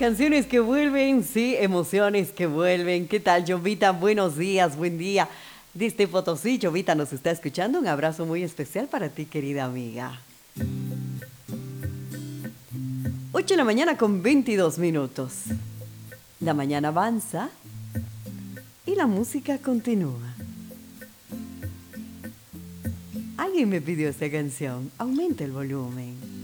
Canciones que vuelven, sí, emociones que vuelven. ¿Qué tal, Jovita? Buenos días, buen día. Desde Potosí, Jovita nos está escuchando. Un abrazo muy especial para ti, querida amiga. 8 de la mañana con 22 minutos. La mañana avanza y la música continúa. Alguien me pidió esta canción. Aumenta el volumen.